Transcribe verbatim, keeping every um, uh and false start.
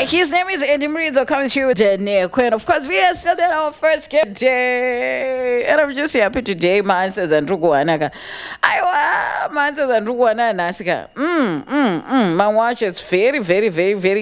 His name is Eddie Mrizo, coming to you with the Queen. Of course, we are still at our first game day. And I'm just happy today, man says and Ruguanaga. I man says and Ruguana Nasika. Mm, mm, mm. My watch is very, very, very, very